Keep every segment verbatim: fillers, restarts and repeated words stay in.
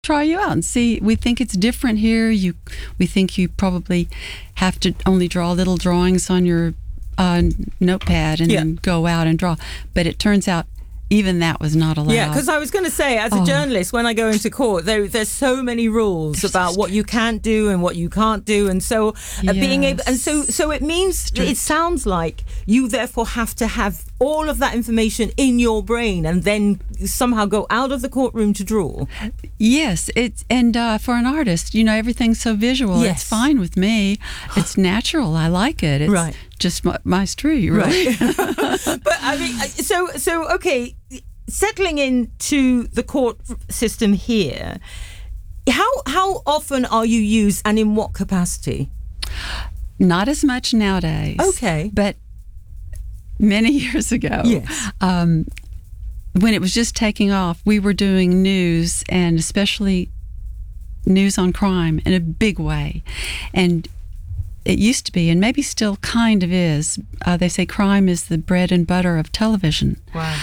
try you out and see. We think it's different here. You, we think you probably have to only draw little drawings on your uh, notepad and yeah. then go out and draw. But it turns out even that was not allowed. Yeah, because I was going to say, as a oh. journalist, when I go into court, there, there's so many rules There's about so what you can't do and what you can't do, and so uh, yes. being able, and so so it means Strict. It sounds like you therefore have to have all of that information in your brain and then somehow go out of the courtroom to draw. Yes, it's and uh, for an artist, you know, everything's so visual. Yes. It's fine with me. It's natural. I like it. It's right. just my, my street, really. Right. But I mean, so so okay. Settling into the court system here, how how often are you used and in what capacity? Not as much nowadays. Okay. But many years ago, yes. um, when it was just taking off, we were doing news, and especially news on crime in a big way. And it used to be, and maybe still kind of is, uh, they say crime is the bread and butter of television. Wow.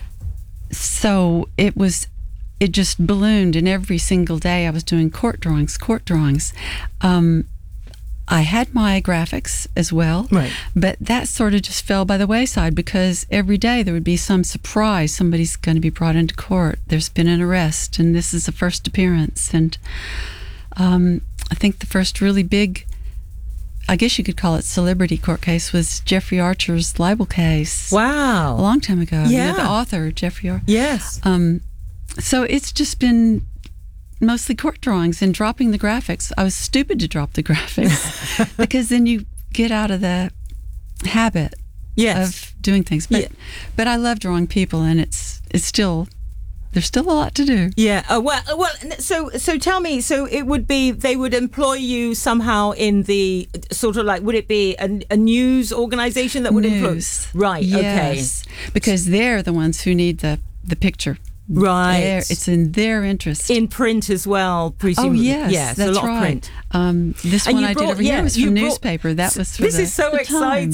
So it was, it just ballooned, and every single day I was doing court drawings, court drawings. Um, I had my graphics as well, right. but that sort of just fell by the wayside because every day there would be some surprise. Somebody's going to be brought into court. There's been an arrest, and this is the first appearance. And um, I think the first really big, I guess you could call it celebrity court case, was Jeffrey Archer's libel case. Wow. A long time ago. Yeah. You know, the author, Jeffrey Archer. Yes. Um, so it's just been mostly court drawings and dropping the graphics. I was stupid to drop the graphics because then you get out of the habit yes. of doing things. But yeah. but I love drawing people, and it's it's still, there's still a lot to do. Yeah. Oh, well, well. So, so tell me. So, it would be they would employ you somehow in the sort of like, would it be a, a news organization that would News. employ? Right. Yes. Okay. Because they're the ones who need the the picture. Right. They're, it's in their interest. In print as well, presumably. Oh, yes. Yes, that's a lot right. of print. Um, this And one you I brought- did over yeah, here was you from brought- newspaper. That was for This the, is so the exciting.